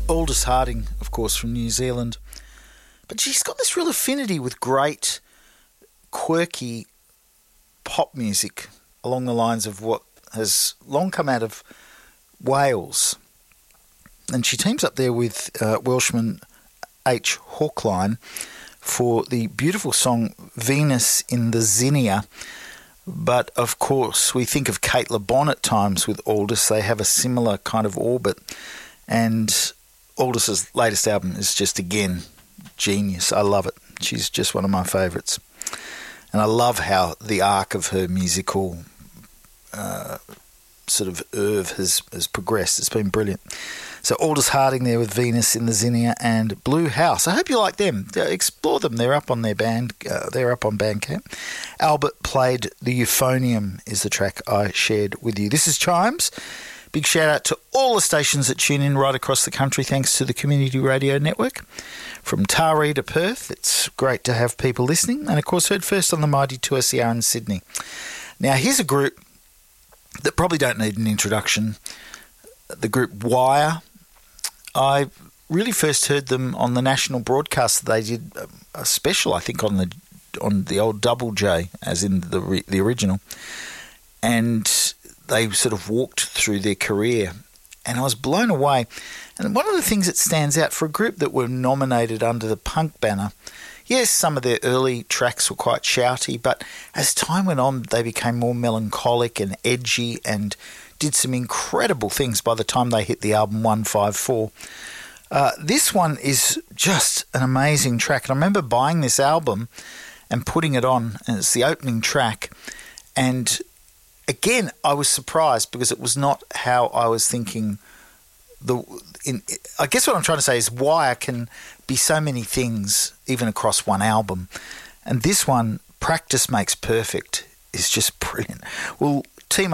Aldous Harding, of course, from New Zealand. But she's got this real affinity with great, quirky pop music along the lines of what has long come out of Wales. And she teams up there with Welshman H. Hawkline for the beautiful song Venus in the Zinnia. But, of course, we think of Kate Le Bon at times with Aldous. They have a similar kind of orbit. And Aldous' latest album is just, again, genius. I love it. She's just one of my favourites. And I love how the arc of her musical sort of oeuvre has progressed. It's been brilliant. So Aldous Harding there with Venus in the Zinnia and Blue House. I hope you like them. Explore them. They're up on their band. They're up on Bandcamp. Albert Played the Euphonium is the track I shared with you. This is Chimes. Big shout out to all the stations that tune in right across the country, thanks to the Community Radio Network. From Taree to Perth, it's great to have people listening. And of course, heard first on the mighty 2SER in Sydney. Now, here's a group that probably don't need an introduction. The group Wire. I really first heard them on the national broadcast. They did a special, I think, on the old Double J, as in the original. And they sort of walked through their career, and I was blown away. And one of the things that stands out for a group that were nominated under the punk banner, yes, some of their early tracks were quite shouty, but as time went on, they became more melancholic and edgy and did some incredible things by the time they hit the album 154. This one is just an amazing track. And I remember buying this album and putting it on, and it's the opening track. And again, I was surprised because it was not how I was thinking. I guess what I'm trying to say is Wire can be so many things, even across one album. And this one, Practice Makes Perfect, is just brilliant. We'll